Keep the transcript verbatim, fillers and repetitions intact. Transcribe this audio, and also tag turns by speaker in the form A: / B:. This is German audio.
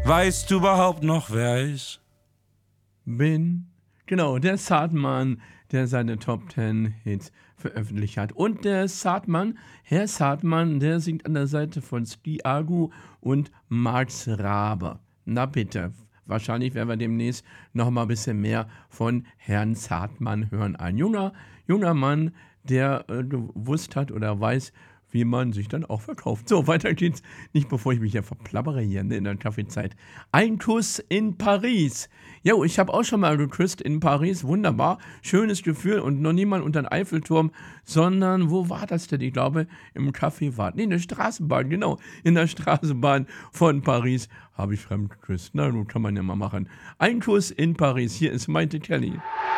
A: Weißt du überhaupt noch, wer ich
B: bin? Genau, der Saatmann, der seine Top Ten Hits veröffentlicht hat. Und der Saatmann, Herr Saatmann, der singt an der Seite von Ski Agu und Max Rabe. Na bitte, wahrscheinlich werden wir demnächst noch mal ein bisschen mehr von Herrn Saatmann hören. Ein junger, junger Mann, der äh, gewusst hat oder weiß, wie man sich dann auch verkauft. So, weiter geht's. Nicht bevor ich mich hier verplappere hier in der Kaffeezeit. Ein Kuss in Paris. Jo, ich habe auch schon mal geküsst in Paris. Wunderbar. Schönes Gefühl und noch nie mal unter den Eiffelturm, sondern wo war das denn? Ich glaube, im Café war. Nee, in der Straßenbahn, genau. In der Straßenbahn von Paris habe ich fremd geküsst. Na, nun kann man ja mal machen. Ein Kuss in Paris. Hier ist Maite Kelly.